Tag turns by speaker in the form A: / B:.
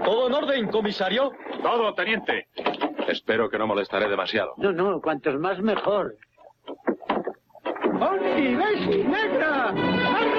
A: ¿Todo en orden, comisario?
B: Todo, teniente. Espero que no molestaré demasiado.
C: No, cuantos más mejor.
D: ¡Onti, Bessie, Negra!